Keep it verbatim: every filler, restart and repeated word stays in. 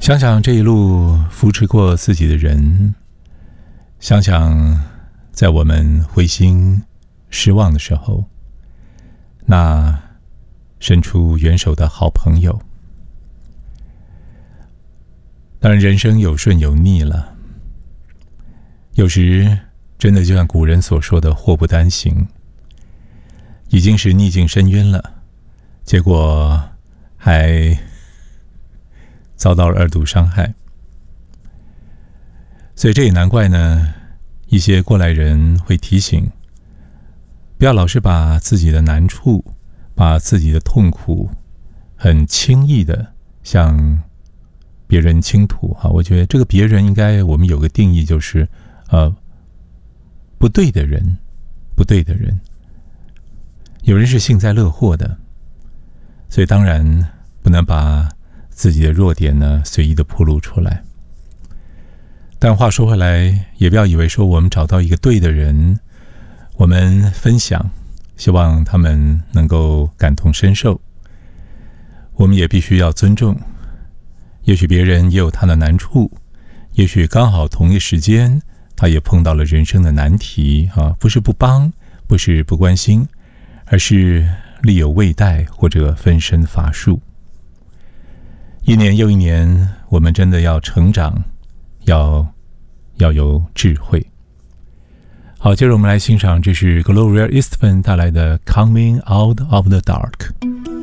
想想这一路扶持过自己的人，想想在我们灰心失望的时候，那伸出援手的好朋友。当然人生有顺有逆了，有时真的就像古人所说的祸不单行，已经是逆境深渊了，结果还遭到了二度伤害。所以这也难怪呢，一些过来人会提醒，不要老是把自己的难处，把自己的痛苦很轻易的向别人倾吐哈。我觉得这个别人应该我们有个定义，就是呃不对的人，不对的人。有人是幸灾乐祸的，所以当然不能把自己的弱点呢随意的暴露出来。但话说回来，也不要以为说我们找到一个对的人，我们分享，希望他们能够感同身受。我们也必须要尊重，也许别人也有他的难处，也许刚好同一时间他也碰到了人生的难题啊，不是不帮，不是不关心，而是力有未逮或者分身乏术。一年又一年，我们真的要成长，要要有智慧。好，接着我们来欣赏，这是 Gloria Estefan 带来的 Coming Out of the Dark。